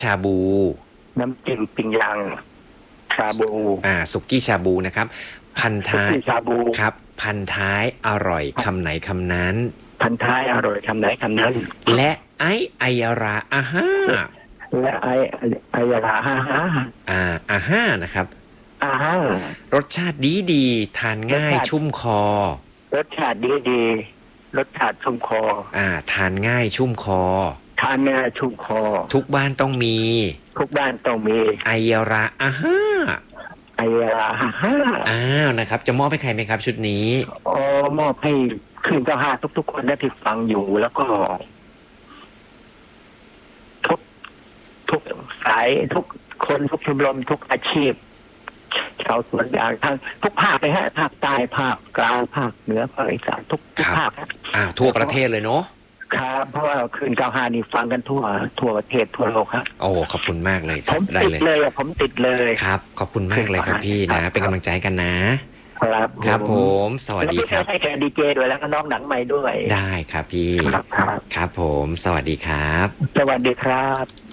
ชาบูน้ำจิ้มปิ้งย่างชาบูสุกี้ชาบูนะครับพันสุท้ายกี้ชาบูครับพันท้ายอร่อยคำไหนคำนั้นพันท้ายอร่อยคำไหนคำนั้นและไอยาราอาห้าและไอยาลาฮ่าฮ่าอาห้านะครับอาฮ่ารสชาติดีทานง่ายชุ่มคอรสชาติดีรสชาติชุ่มคอทานง่ายชุ่มคอทานง่ายชุ่มคอทุกบ้านต้องมีทุกบ้านต้องมีไอยาราอาห้าไอยาลาฮ่าฮ่านะครับจะมอบให้ใครไหมครับชุดนี้มอบให้คืน9 5ทุกคนที่ฟังอยู่แล้วก็ทุกสายทุกคนทุกชมรมทุกอาชีพชาวสวนยางทั้งทุกภาคเลยฮะภาคใต้ภาคกลางภาคเหนือภาคอีสานทุกภาคทั่วประเทศเลยเนาะครับเพราะว่าคืน95นี่ฟังกันทั่วประเทศทั่วโลกครับขอบคุณมากเลยผมติดเลยผมติดเลยครับขอบคุณมากเลยครับพี่นะเป็นกำลังใจกันนะครับผมสวัสดีครับให้แกดีเจด้วยแล้วก็น้องหนังใหม่ด้วยได้ครับพี่ครับผมสวัสดีครับสวัสดีครับ